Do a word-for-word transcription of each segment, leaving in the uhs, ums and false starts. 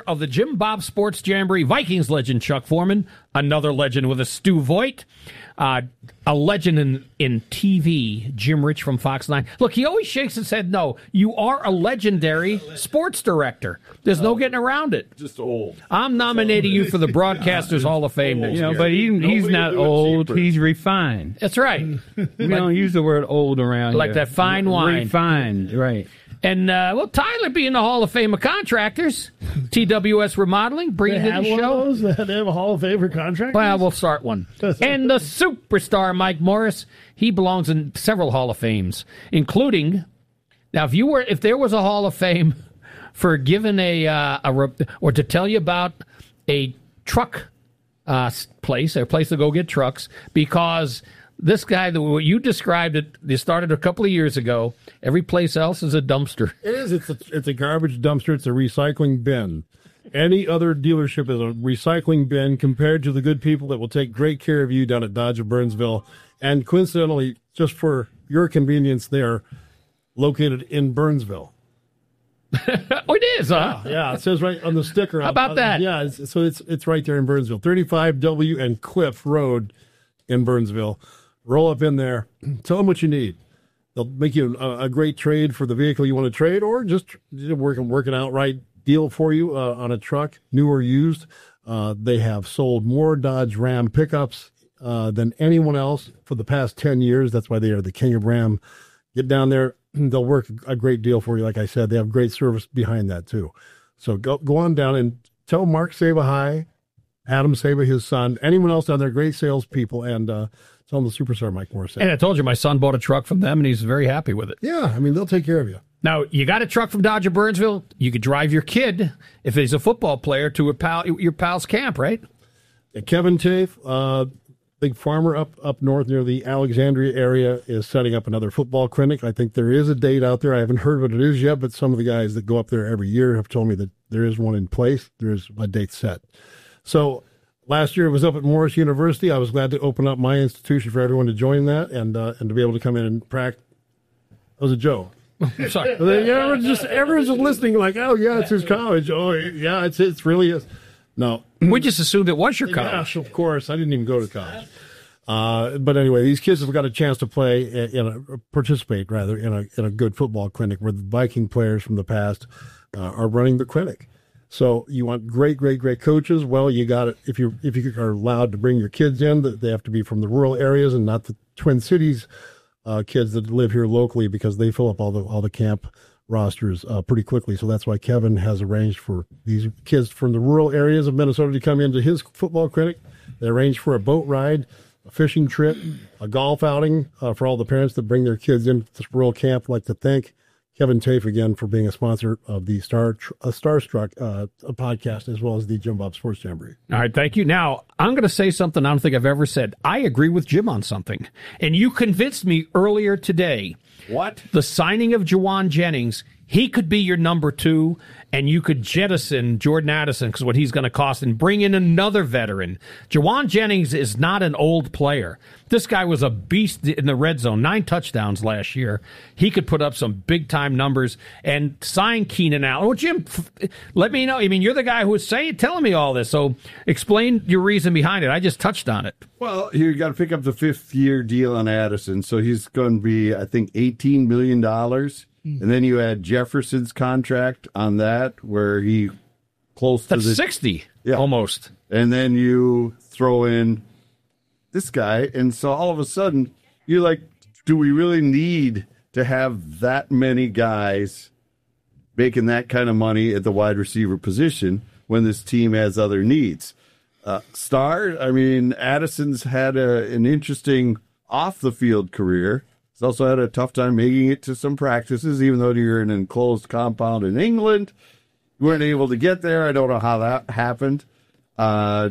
of the Jim Bob Sports Jamboree, Vikings legend Chuck Foreman, another legend with a Stu Voigt, uh, a legend in, in T V, Jim Rich from Fox nine. Look, he always shakes his head no. You are a legendary sports director. There's no getting around it. Just old. I'm nominating you for the Broadcasters Hall of Fame. You know, but he, he's not old. He's refined. That's right. We don't use the word old around Like here. that fine wine. Refined, right. And, uh, well, Tyler being the Hall of Fame of contractors, T W S Remodeling, bringing They it to have the one show. of those? They have a Hall of Fame for contractors? Well, we'll start one. And the superstar Mike Morris, he belongs in several Hall of Fames, including, now, if you were, if there was a Hall of Fame for giving a, uh, a re- or to tell you about a truck uh, place, a place to go get trucks, because this guy, the way you described it, they started a couple of years ago. Every place else is a dumpster. It is. It's a, it's a garbage dumpster. It's a recycling bin. Any other dealership is a recycling bin compared to the good people that will take great care of you down at Dodge of Burnsville. And coincidentally, just for your convenience, they are located in Burnsville. Oh, it is, huh? Yeah, it says right on the sticker. How about that? Yeah, it's, so it's it's right there in Burnsville. thirty-five W and Cliff Road in Burnsville. Roll up in there. Tell them what you need. They'll make you a, a great trade for the vehicle you want to trade, or just working working outright deal for you uh, on a truck, new or used. Uh, they have sold more Dodge Ram pickups uh, than anyone else for the past ten years. That's why they are the king of Ram. Get down there. They'll work a great deal for you. Like I said, they have great service behind that, too. So go go on down and tell Mark Saba hi, Adam Saba, his son, anyone else down there, great salespeople, and uh, tell them the superstar Mike Morris. And I told you my son bought a truck from them, and he's very happy with it. Yeah, I mean, they'll take care of you. Now, you got a truck from Dodge of Burnsville, you could drive your kid, if he's a football player, to a pal, your pal's camp, right? Yeah, Kevin Tafe, uh, big farmer up, up north near the Alexandria area, is setting up another football clinic. I think there is a date out there. I haven't heard what it is yet, but some of the guys that go up there every year have told me that there is one in place. There is a date set. So last year it was up at Morris University. I was glad to open up my institution for everyone to join that and uh, and to be able to come in and practice. That was a joke. Sorry. Everyone's just, everyone's just listening like, oh, yeah, it's his college. Oh, yeah, it's it's really is. No. We just assumed it was your college. Yeah, of course. I didn't even go to college. Uh, but anyway, these kids have got a chance to play in a participate rather in a in a good football clinic where the Viking players from the past uh, are running the clinic. So you want great, great, great coaches. Well, you got it. If you if you are allowed to bring your kids in, they have to be from the rural areas and not the Twin Cities uh, kids that live here locally, because they fill up all the all the camp rosters uh, pretty quickly. So that's why Kevin has arranged for these kids from the rural areas of Minnesota to come into his football clinic. They arranged for a boat ride, a fishing trip, a golf outing uh, for all the parents that bring their kids into this rural camp. I'd like to thank Kevin Tafe again for being a sponsor of the Star uh, Starstruck uh, podcast, as well as the Jim Bob Sports Jamboree. All right, thank you. Now, I'm going to say something I don't think I've ever said. I agree with Jim on something, and you convinced me earlier today. What? The signing of Jawan Jennings, he could be your number two, and you could jettison Jordan Addison because what he's going to cost and bring in another veteran. Jawan Jennings is not an old player. This guy was a beast in the red zone, nine touchdowns last year. He could put up some big-time numbers and sign Keenan Allen. Well, Jim, f- let me know. I mean, you're the guy who was saying, telling me all this, so explain your reason behind it. I just touched on it. Well, you got to pick up the fifth-year deal on Addison, so he's going to be, I think, eighteen million dollars. And then you add Jefferson's contract on that, where he close That's to the sixty, yeah. almost. And then you throw in this guy, and so all of a sudden you're like, do we really need to have that many guys making that kind of money at the wide receiver position when this team has other needs? Uh, Star, I mean, Addison's had a, an interesting off-the-field career. He's also had a tough time making it to some practices, even though you're in an enclosed compound in England. You weren't able to get there. I don't know how that happened. Uh,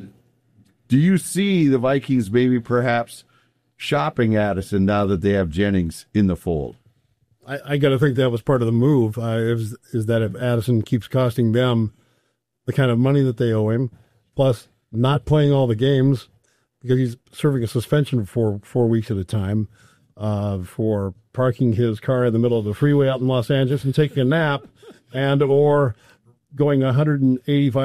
do you see the Vikings maybe perhaps shopping Addison now that they have Jennings in the fold? I, I got to think that was part of the move, uh, is, is that if Addison keeps costing them the kind of money that they owe him, plus not playing all the games because he's serving a suspension for four weeks at a time, Uh, for parking his car in the middle of the freeway out in Los Angeles and taking a nap, and or going one hundred eighty-five